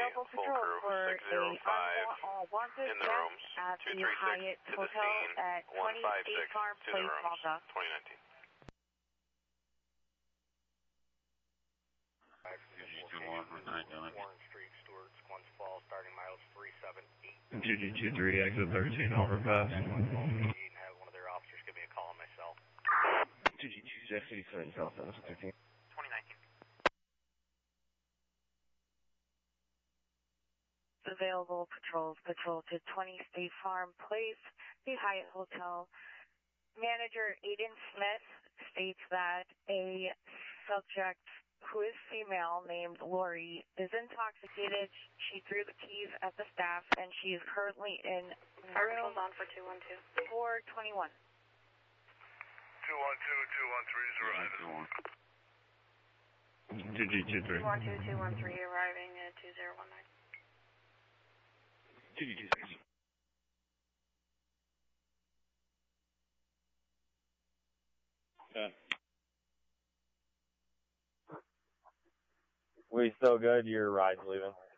available full patrol crew, for 605 wanted in the death rooms, at the 236 Hyatt to the Hotel scene, at 20 State 156 Farm to the Place, rooms, Malta. 2019. Warren Street, Stewart, Squans Falls, starting miles 378. 223, exit 13, overpass. And have one of their officers give me a call on my cell. 222, exit 13, South 13. 2019. Available patrols, patrol to 20 State Farm Place, the Hyatt Hotel. Manager Aiden Smith states that a subject who is female named Lori is intoxicated. She threw the keys at the staff and she is currently in room on for 212. 421. 212, 213 is arriving. 223. 212, 213 arriving at 2019. 226. We still good? Your ride's leaving.